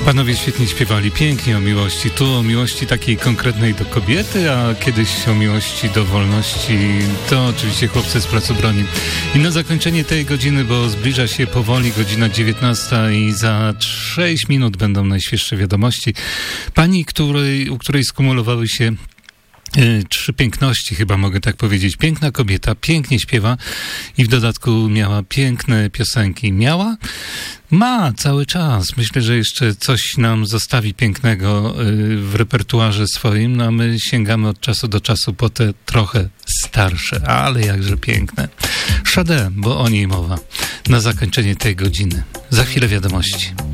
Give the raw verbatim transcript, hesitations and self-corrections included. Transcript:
Panowie świetnie śpiewali, pięknie o miłości. Tu o miłości takiej konkretnej do kobiety, a kiedyś o miłości do wolności. To oczywiście chłopcy z Placu Broni. I na zakończenie tej godziny, bo zbliża się powoli godzina dziewiętnasta i za sześć minut będą najświeższe wiadomości. Pani, której, u której skumulowały się trzy piękności, chyba mogę tak powiedzieć. Piękna kobieta, pięknie śpiewa i w dodatku miała piękne piosenki. Miała? Ma cały czas. Myślę, że jeszcze coś nam zostawi pięknego w repertuarze swoim, no a my sięgamy od czasu do czasu po te trochę starsze, ale jakże piękne. Sade, bo o niej mowa. Na zakończenie tej godziny. Za chwilę wiadomości.